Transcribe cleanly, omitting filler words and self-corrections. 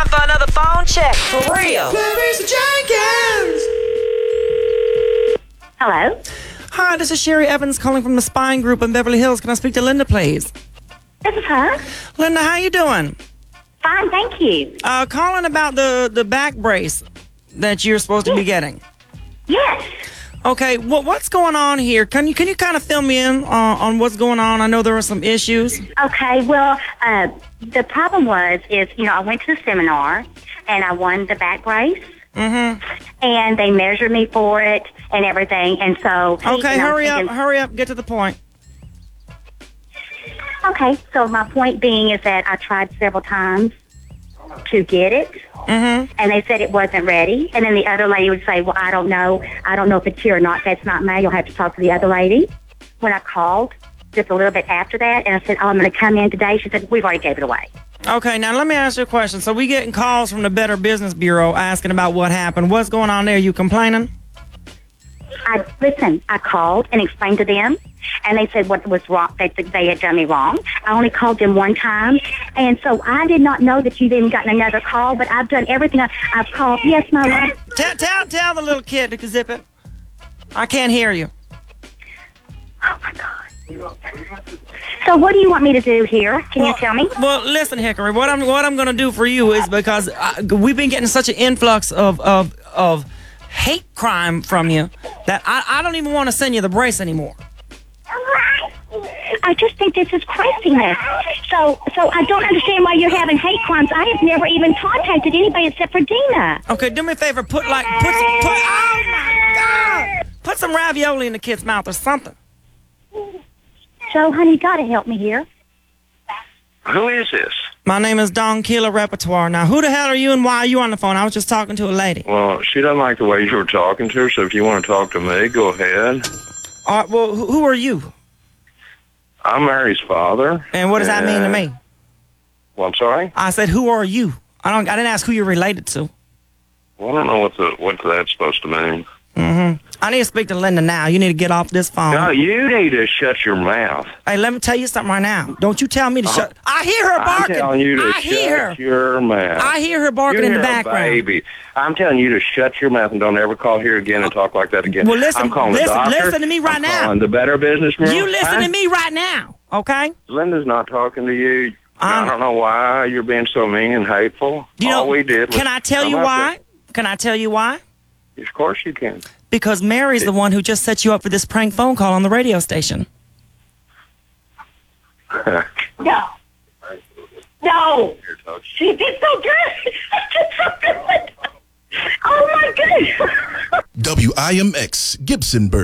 time for another phone check. For real. Clarissa Jenkins. Hello? Hi, this is Sherry Evans calling from the Spine Group in Beverly Hills. Can I speak to Linda, please? This is her. Linda, how you doing? Fine, thank you. Calling about the back brace that you're supposed to be getting. Yes. Okay, what's going on here? Can you kind of fill me in on what's going on? I know there are some issues. Okay, well, the problem is, I went to the seminar and I won the back brace. Mm-hmm. And they measured me for it and everything, and so... Okay, hurry up, get to the point. Okay, so my point being is that I tried several times to get it, Mm-hmm. and they said it wasn't ready, and then the other lady would say, well, I don't know if it's here or not, that's not me, you'll have to talk to the other lady. When I called, just a little bit after that, and I said, I'm going to come in today, she said, we've already gave it away. Okay, now let me ask you a question. So we getting calls from the Better Business Bureau asking about what happened. What's going on there? You complaining? I called and explained to them, and they said what was wrong. They had done me wrong. I only called them one time, and so I did not know that you'd even gotten another call. But I've done everything. I've called. Yes, my love. Tell the little kid to zip it. I can't hear you. Oh my God. So what do you want me to do here? Can you tell me? Well, listen, Hickory. What I'm going to do for you is because we've been getting such an influx of hate crime from you that I don't even want to send you the brace anymore. I just think this is craziness. So I don't understand why you're having hate crimes. I have never even contacted anybody except for Dina. Okay, do me a favor. Put oh my God! Put some ravioli in the kid's mouth or something. So, honey, you gotta help me here. Who is this? My name is Don Keeler Repertoire. Now, who the hell are you and why are you on the phone? I was just talking to a lady. Well, she doesn't like the way you were talking to her, so if you want to talk to me, go ahead. All right, well, who are you? I'm Mary's father. And what does that mean to me? Well, I'm sorry? I said, who are you? I didn't ask who you're related to. Well, I don't know what that's supposed to mean. Mm-hmm. I need to speak to Linda now. You need to get off this phone. No, you need to shut your mouth. Hey, let me tell you something right now. Don't you tell me to shut... I hear her barking. I'm telling you to shut your mouth. I hear her barking in the background. Baby. I'm telling you to shut your mouth and don't ever call here again and talk like that again. Well, listen, I'm calling the doctor. listen to me right now. I'm calling the Better Business Bureau. You listen to me right now, okay? Linda's not talking to you. I don't know why you're being so mean and hateful. All we did was... Can I tell you why? Can I tell you why? Of course you can. Because Mary's the one who just set you up for this prank phone call on the radio station. No. She did so good. Oh, my goodness. WIMX, Gibsonburg.